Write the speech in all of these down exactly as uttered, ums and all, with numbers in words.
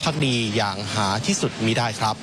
ภักดีอย่างหาที่สุดมิได้ครับ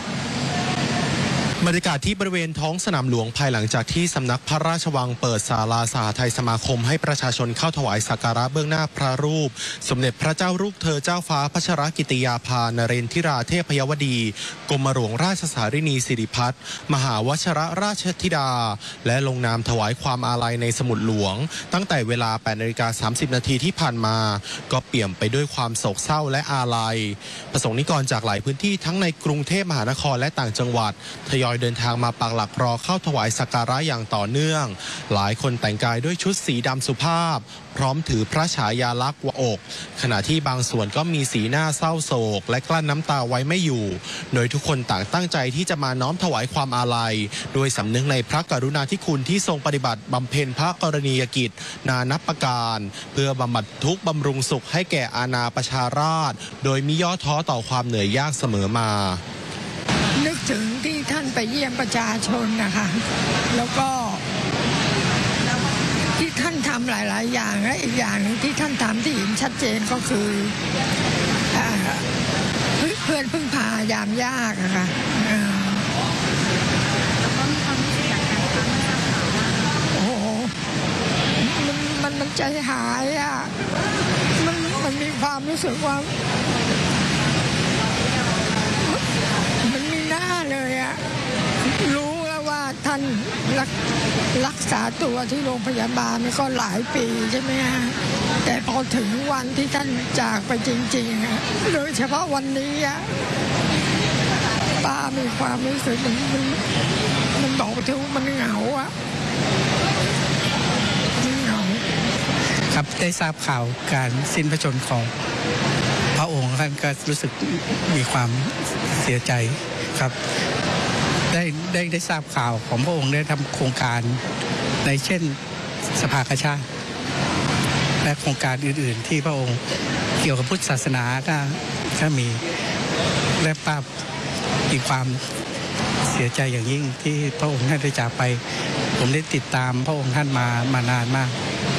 บรรยากาศที่บริเวณท้องสนามหลวงภายหลังจากที่สำนักพระราชวังเปิดศาลาสหทัยสมาคมให้ประชาชนเข้าถวายสักการะเบื้องหน้าพระรูปสมเด็จพระเจ้าลูกเธอเจ้าฟ้าพัชรกิติยาภานเรนทิราเทพยวดีกรมหลวงราชสารินีสิริพัฒน์มหาวชรราชธิดาและลงนามถวายความอาลัยในสมุดหลวงตั้งแต่เวลา แปดนาฬิกาสามสิบนาทีที่ผ่านมาก็เปี่ยมไปด้วยความโศกเศร้าและอาลัยประสงค์นิกรจากหลายพื้นที่ทั้งในกรุงเทพมหานครและต่างจังหวัดทยอยเดินทางมาปักหลักรอเข้าถวายสักการะอย่างต่อเนื่องหลายคนแต่งกายด้วยชุดสีดำสุภาพพร้อมถือพระฉายาลักษณ์วอกขณะที่บางส่วนก็มีสีหน้าเศร้าโศกและกลั้นน้ำตาไว้ไม่อยู่โดยทุกคนต่างตั้งใจที่จะมาน้อมถวายความอาลัยโดยสำนึกในพระกรุณาธิคุณที่ทรงปฏิบัติบำเพ็ญพระกรณียกิจนานับประการเพื่อบำบัดทุกข์บำรุงสุขให้แก่อาณาประชาราษฎร์โดยมิย่อท้อต่อความเหนื่อยยากเสมอมานึกถึงที่ท่านไปเยี่ยมประชาชนนะคะแล้วก็ที่ท่านทำหลายๆอย่างและอีกอย่างนึงที่ท่านทำที่เห็นชัดเจนก็คือเพื่อนพึ่งพายามยากอะค่ะแล้วก็มีความรู้สึกอย่างไรบ้างโอ้โหมันมันมันใจหายอะมันมันมีความรู้สึกว่าเลยอะรู้แล้วว่าท่านรักรักษาตัวที่โรงพยาบาลก็หลายปีใช่ไหมฮะแต่พอถึงวันที่ท่านจากไปจริงๆอะโดยเฉพาะวันนี้อะป้ามีความรู้สึกมันมันมันบอกถึงมันเหงาอะเหงาครับได้ทราบข่าวการสิ้นพระชนม์ของพระองค์ท่านก็รู้สึกมีความเสียใจครับได้ได้ได้ทราบข่าวของพระองค์ได้ทำโครงการในเช่นสภากาชาดและโครงการอื่นๆที่พระองค์เกี่ยวกับพุทธศาสนาก็ก็มีและป้ามีความเสียใจอย่างยิ่งที่พระองค์ท่านได้จากไปผมได้ติดตามพระองค์ท่านมามานานมาก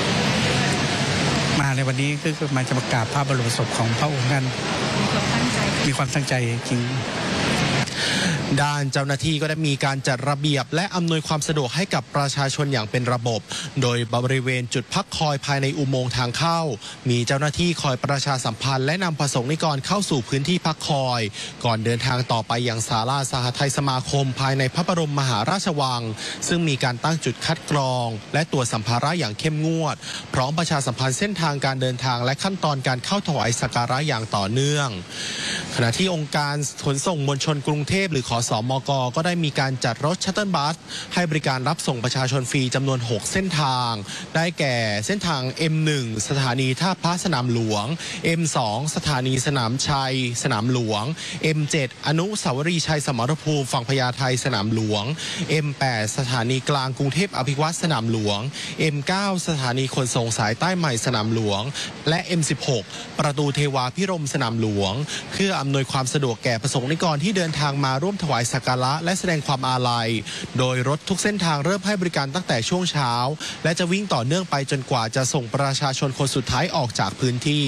มาในวันนี้ก็คือมาจะมากราบพระบรมศพของพระองค์ท่านมีความตั้งใจจริงด้านเจ้าหน้าที่ก็ได้มีการจัดระเบียบและอำนวยความสะดวกให้กับประชาชนอย่างเป็นระบบโดยบริเวณจุดพักคอยภายในอุโมงค์ทางเข้ามีเจ้าหน้าที่คอยประชาสัมพันธ์และนำประสงค์นิกรเข้าสู่พื้นที่พักคอยก่อนเดินทางต่อไปยังศาลาสหทัยสมาคมภายในพระบรมมหาราชวังซึ่งมีการตั้งจุดคัดกรองและตรวจสัมภาระอย่างเข้มงวดพร้อมประชาสัมพันธ์เส้นทางการเดินทางและขั้นตอนการเข้าถวายสักการะอย่างต่อเนื่องขณะที่องค์การขนส่งมวลชนกรุงเทพหรือขสมก.ก็ได้มีการจัดรถชัตเติลบัสให้บริการรับส่งประชาชนฟรีจำนวนหกเส้นทางได้แก่เส้นทาง เอ็ม หนึ่ง สถานีท่าพระสนามหลวง เอ็ม สอง สถานีสนามชัยสนามหลวง เอ็ม เจ็ด อนุสาวรีย์ชัยสมรภูมิฝั่งพญาไทสนามหลวง เอ็ม แปด สถานีกลางกรุงเทพอภิวัตสนามหลวง เอ็ม เก้า สถานีขนส่งสายใต้ใหม่สนามหลวงและ เอ็ม สิบหก ประตูเทวาพิรมสนามหลวงเพื่ออำนวยความสะดวกแก่ประสงค์นิกรที่เดินทางมาร่วมถวายสักการะและแสดงความอาลัยโดยรถทุกเส้นทางเริ่มให้บริการตั้งแต่ช่วงเช้าและจะวิ่งต่อเนื่องไปจนกว่าจะส่งประชาชนคนสุดท้ายออกจากพื้นที่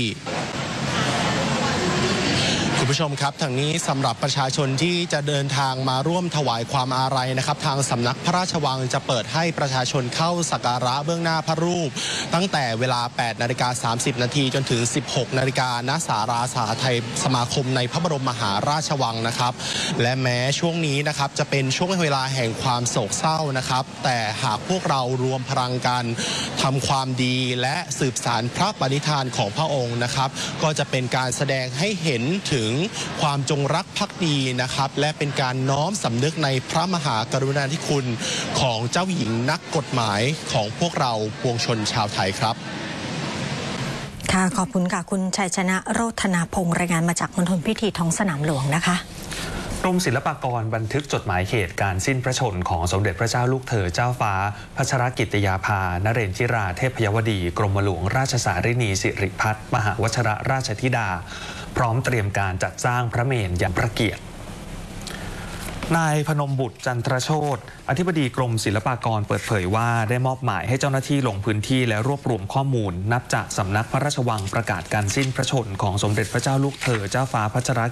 คุณผู้ชมครับทางนี้สำหรับประชาชนที่จะเดินทางมาร่วมถวายความอาลัยนะครับทางสำนักพระราชวังจะเปิดให้ประชาชนเข้าสักการะเบื้องหน้าพระรูปตั้งแต่เวลา แปดนาฬิกาสามสิบนาทีจนถึง สิบหกนาฬิกาณศาลาสหทัยสมาคมในพระบรมมหาราชวังนะครับและแม้ช่วงนี้นะครับจะเป็นช่วงเวลาแห่งความโศกเศร้านะครับแต่หากพวกเรารวมพลังกันทำความดีและสืบสานพระปณิธานของพระองค์นะครับก็จะเป็นการแสดงให้เห็นถึงความจงรักภักดีนะครับและเป็นการน้อมสำนึกในพระมหากรุณาธิคุณของเจ้าหญิงนักกฎหมายของพวกเราปวงชนชาวไทยครับค่ะขอบคุณค่ะคุณชัยชนะโรธนาพงษ์รายงานมาจากมณฑลพิธีท้องสนามหลวงนะคะกรมศิลปากรบันทึกจดหมายเหตุการสิ้นพระชนม์ของสมเด็จพระเจ้าลูกเธอเจ้าฟ้าพัชรกิติยาภานเรนทิราเทพยวดีกรมหลวงราชสารินีสิริพัฒน์มหาวชรราชธิดาพร้อมเตรียมการจัดสร้างพระเมรุอย่างพระเกียรตินายพนมบุตรจันทรโชติอธิบดีกรมศิลปากรเปิดเผยว่าได้มอบหมายให้เจ้าหน้าที่ลงพื้นที่และรวบรวมข้อมูลนับจากสำนักพระราชวังประกาศการสิ้นพระชนม์ของสมเด็จพระเจ้าลูกเธอเจ้าฟ้าพัชร